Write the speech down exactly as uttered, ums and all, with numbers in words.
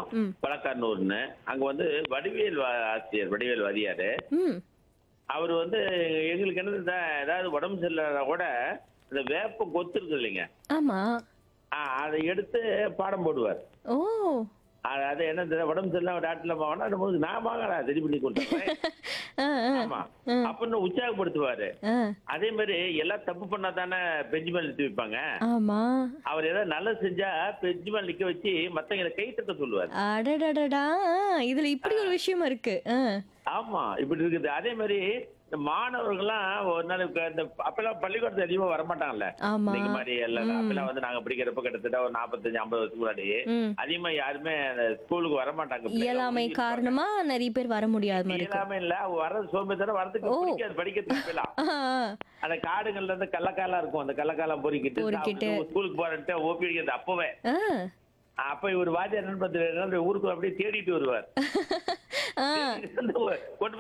போனோம். ம். பழக்கானூர்னு. அங்க வந்து வடிவேல் வா ஆசிரியர், வடிவேல் வாத்தியாரு. ம். அவரு வந்து எங்களுக்கு என்னது ஏதாவது உடம்பு சரியில்லைனா கூட, இந்த வேப்ப கொத்து இருக்குது இல்லைங்க? ஆமா. ஆ அத எடுத்து பாடம் போடுவார். ஓ! அது அது என்னது உடம்பு சரியில்லாம டாக்டர்ல போனா நம்ம நான் வாங்கடா சரி பண்ணி கொடுத்துறேன். ஆ, ஆ. ஆமா. ஆ. அப்படின்னு உற்சாகப்படுத்துவாரு. ஆ. அதே மாதிரி எல்லாம் தப்பு பண்ணா தானே பெஞ்சு மேல நிறுத்தி வைப்பாங்க. ஆமா. அவர் ஏதாவது நல்லது செஞ்சா பெஞ்சு மேல நிக்க வச்சு மத்தவங்கள கை தட்ட சொல்லுவாரு. அடடடடா! ஆ, இதுல இப்படி ஒரு விஷயம் இருக்கு. ஆ. ஆமா, இப்படி இருக்குது. அதே மாதிரி இந்த மாணவர்கள்லாம் ஒரு நாள் க- இந்த அப்பெல்லாம் பள்ளிக்கூடத்துக்கு அதிகமா வரமாட்டாங்கல்ல. ஆமா. இன்னைக்கு மாதிரி எல்லாம் ம். அப்பெல்லாம் வந்து நாங்க படிக்கிறப்ப கிட்டத்தட்ட ஒரு நாற்பத்தஞ்சு ஐம்பது வருஷத்துக்கு முன்னாடி ம். அதிகமா யாருமே அந்த ஸ்கூலுக்கு வரமாட்டாங்க. பிள்ளைங்க இயலாமை ஒதுங்கி இருப்பாங்க. காரணமா நெறைய பேர் வர முடியாம இருக்கு. இயலாமை இல்ல, வர சோம்பேறித்தனம் வரதுக்கு ஓ! பிடிக்காது படிக்கிறதுக்கு இப்பெல்லாம். ஆ, ஆ. அந்த காடுகள்ல இருந்து கள்ளக்காலாம் இருக்கும். அந்த கள்ளக்காலாம் பொறிக்கிட்டு பொறுக்கிட்டு. சாப்பிட்டு ஸ்கூலுக்கு போறேன்ட்டு ஓபி அடிக்கிறது அப்பவே. ஆ. அப்ப இவர் வாத்தியார் என்ன பண்ணுவாரு, ஊருக்கு அப்படியே தேடிட்டு வருவார். ஆ. கொண்டு